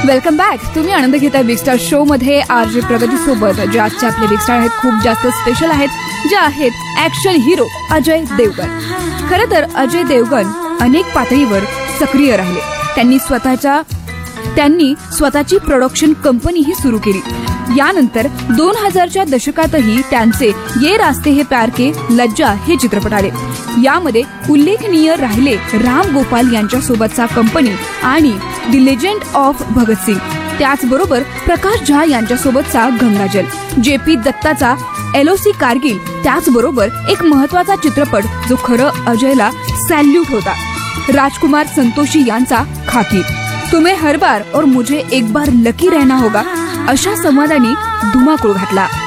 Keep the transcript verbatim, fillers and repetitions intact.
Welcome back. तुम्ही आनंद घेताय big star show मध्ये आरजे प्रगती सोबत. जे आजचे आपले बिग स्टार आहेत खूप जास्त स्पेशल आहेत, जे आहेत ऍक्शन हिरो अजय देवगण. खरं तर अजय देवगण अनेक पातळीवर सक्रिय राहिले. त्यांनी स्वतःच्या त्यांनी स्वतःची प्रोडक्शन कंपनीही सुरू केली. यानंतर दोन हजारच्या दशकातही त्यांचे ये रास्ते हे प्यार के, लज्जा हे चित्रपट आले. यामध्ये उल्लेखनीय राहिले राम गोपाल यांच्या सोबतचा कंपनी आणि द लेजंड ऑफ भगतसिंग. त्याचबरोबर प्रकाश झा यांच्यासोबतचा गंगाजल, जे पी दत्ताचा एलओसी कारगिल. त्याचबरोबर एक महत्वाचा चित्रपट जो खरं अजयला सॅल्यूट होता, राजकुमार संतोषी यांचा खाकी. तुम्हें हर बार और मुझे एक बार लकी रहना होगा अशा संवादांनी धुमाकूळ घातला.